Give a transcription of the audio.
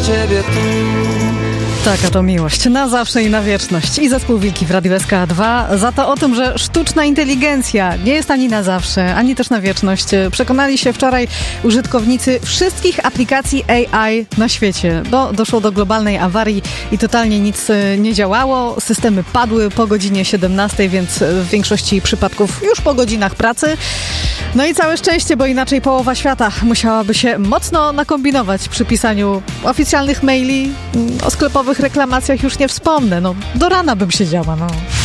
ciebie tu. Taka to miłość, na zawsze i na wieczność. I zespół Wilki w Radiu SK2 za to o tym, że sztuczna inteligencja nie jest ani na zawsze, ani też na wieczność. Przekonali się wczoraj użytkownicy wszystkich aplikacji AI na świecie. Doszło do globalnej awarii i totalnie nic nie działało. Systemy padły po godzinie 17, więc w większości przypadków już po godzinach pracy. No i całe szczęście, bo inaczej połowa świata musiałaby się mocno nakombinować przy pisaniu oficjalnych maili. O sklepowych reklamacjach już nie wspomnę. No, do rana bym siedziała, no.